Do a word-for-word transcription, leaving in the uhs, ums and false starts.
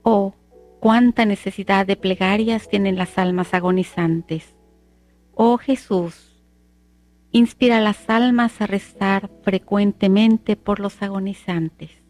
Oh, cuánta necesidad de plegarias tienen las almas agonizantes. Oh Jesús, inspira a las almas a rezar frecuentemente por los agonizantes.